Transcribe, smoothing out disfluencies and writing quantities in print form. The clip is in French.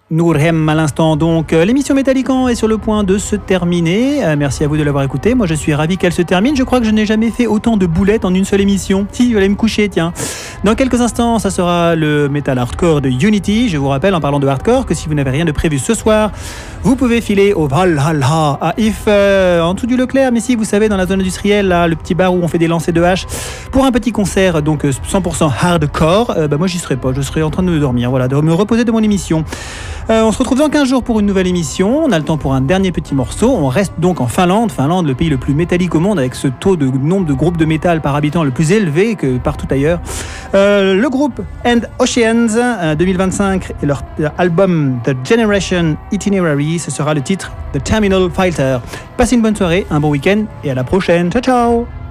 Nourhem à l'instant. Donc l'émission Métallican est sur le point de se terminer. Merci à vous de l'avoir écouté. Moi je suis ravi qu'elle se termine. Je crois que je n'ai jamais fait autant de boulettes en une seule émission. Si, je vais aller me coucher, tiens. Dans quelques instants, ça sera le Metal Hardcore de Unity. Je vous rappelle en parlant de hardcore que si vous n'avez rien de prévu ce soir, vous pouvez filer au Valhalla à If, en dessous du Leclerc, mais si vous savez, dans la zone industrielle, là, le petit bar où on fait des lancers de hache, pour un petit concert, donc 100% hardcore. Moi j'y serai pas, je serai en train de me dormir, voilà, de me reposer de mon émission. On se retrouve dans 15 jours pour une nouvelle émission. On a le temps pour un dernier petit morceau. On reste donc en Finlande. Finlande, le pays le plus métallique au monde, avec ce taux de nombre de groupes de métal par habitant le plus élevé que partout ailleurs. Le groupe End Oceans 2025 et leur album The Generation Itinerary, ce sera le titre The Terminal Fighter. Passez une bonne soirée, un bon week-end et à la prochaine. Ciao ciao.